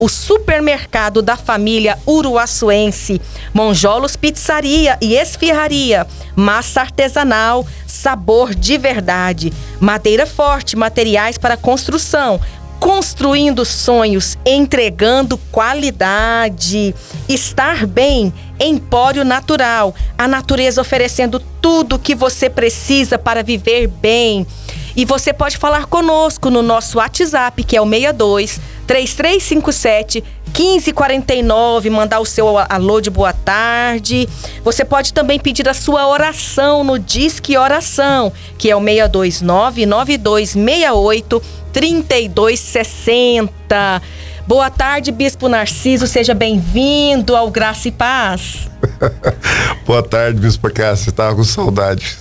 o supermercado da família uruaçuense, Monjolos Pizzaria e Esfirraria, massa artesanal, sabor de verdade, madeira forte, materiais para construção, construindo sonhos, entregando qualidade. Estar bem, Empório Natural, a natureza oferecendo tudo o que você precisa para viver bem. E você pode falar conosco no nosso WhatsApp, que é o 62-3357-1549, mandar o seu alô de boa tarde. Você pode também pedir a sua oração no Disque Oração, que é o 62992683260. Boa tarde, Bispo Narciso, seja bem-vindo ao Graça e Paz. Boa tarde, Bispo Cássio, estava com saudade.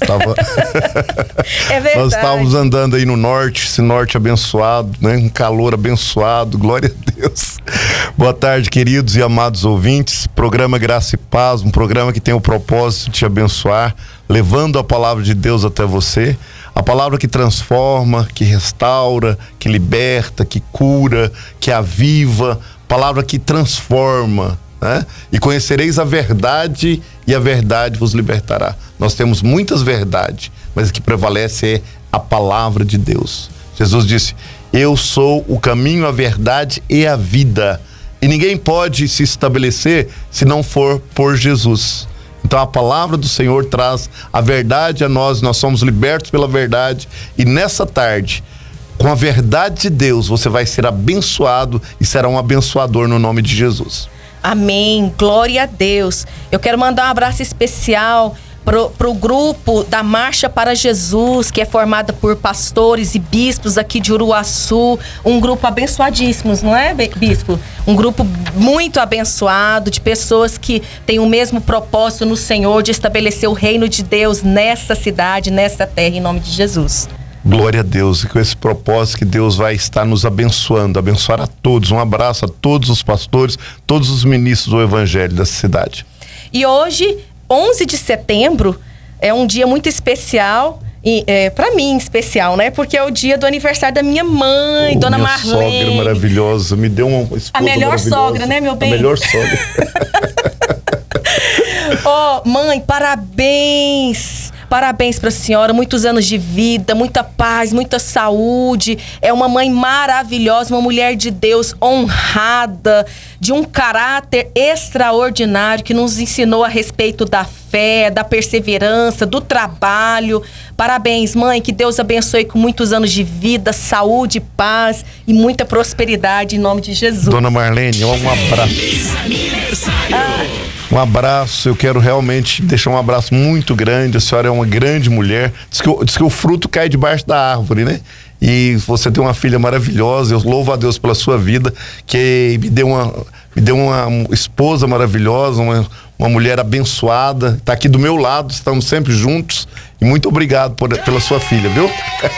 É verdade. Nós estávamos andando aí no norte, esse norte abençoado, né? Um calor abençoado, glória a Deus. Boa tarde, queridos e amados ouvintes. Programa Graça e Paz, um programa que tem o propósito de te abençoar, levando a palavra de Deus até você. A palavra que transforma, que restaura, que liberta, que cura, que aviva. Palavra que transforma, né? E conhecereis a verdade e a verdade vos libertará. Nós temos muitas verdades, mas o que prevalece é a palavra de Deus. Jesus disse: eu sou o caminho, a verdade e a vida. E ninguém pode se estabelecer se não for por Jesus. Então a palavra do Senhor traz a verdade a nós somos libertos pela verdade. E nessa tarde, com a verdade de Deus, você vai ser abençoado e será um abençoador no nome de Jesus. Amém, glória a Deus. Eu quero mandar um abraço especial pro grupo da Marcha para Jesus, que é formada por pastores e bispos aqui de Uruaçu, um grupo abençoadíssimo, não é, bispo? Um grupo muito abençoado, de pessoas que têm o mesmo propósito no Senhor, de estabelecer o reino de Deus nessa cidade, nessa terra, em nome de Jesus. Glória a Deus, e com esse propósito que Deus vai estar nos abençoando, abençoar a todos. Um abraço a todos os pastores, todos os ministros do Evangelho dessa cidade. E hoje, 11 de setembro, é um dia muito especial, e para mim especial, né? Porque é o dia do aniversário da minha mãe, Dona Marlene. Minha sogra maravilhosa, me deu uma esposa a melhor sogra, né, meu bem? A melhor sogra. Mãe, parabéns! Parabéns para a senhora, muitos anos de vida, muita paz, muita saúde. É uma mãe maravilhosa, uma mulher de Deus honrada, de um caráter extraordinário, que nos ensinou a respeito da fé, da perseverança, do trabalho. Parabéns, mãe, que Deus abençoe com muitos anos de vida, saúde, paz e muita prosperidade em nome de Jesus. Dona Marlene, um abraço. Um abraço, eu quero realmente deixar um abraço muito grande. A senhora é uma grande mulher. Diz que o fruto cai debaixo da árvore, né? E você tem uma filha maravilhosa. Eu louvo a Deus pela sua vida, que me deu uma esposa maravilhosa, uma mulher abençoada. Está aqui do meu lado, estamos sempre juntos. E muito obrigado pela sua filha, viu?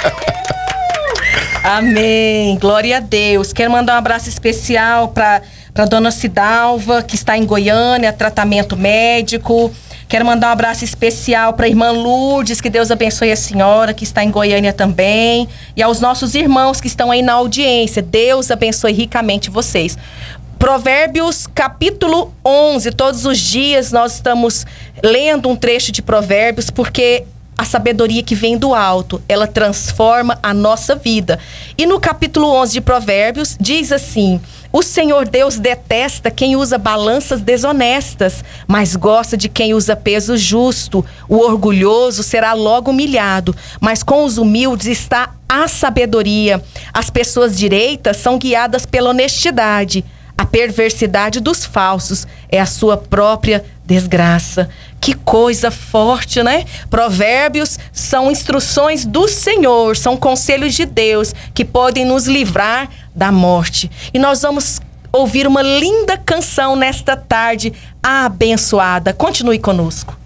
Amém, glória a Deus. Quero mandar um abraço especial para Dona Cidalva, que está em Goiânia, tratamento médico. Quero mandar um abraço especial para a irmã Lourdes, que Deus abençoe a senhora, que está em Goiânia também. E aos nossos irmãos que estão aí na audiência, Deus abençoe ricamente vocês. Provérbios capítulo 11, todos os dias nós estamos lendo um trecho de Provérbios, porque a sabedoria que vem do alto, ela transforma a nossa vida. E no capítulo 11 de Provérbios, diz assim: o Senhor Deus detesta quem usa balanças desonestas, mas gosta de quem usa peso justo. O orgulhoso será logo humilhado, mas com os humildes está a sabedoria. As pessoas direitas são guiadas pela honestidade. A perversidade dos falsos é a sua própria desgraça. Que coisa forte, né? Provérbios são instruções do Senhor, são conselhos de Deus que podem nos livrar da morte. E nós vamos ouvir uma linda canção nesta tarde abençoada. Continue conosco.